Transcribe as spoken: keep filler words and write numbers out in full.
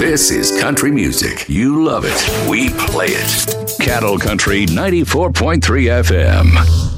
This is country music. You love it. We play it. Cattle Country ninety-four point three F M.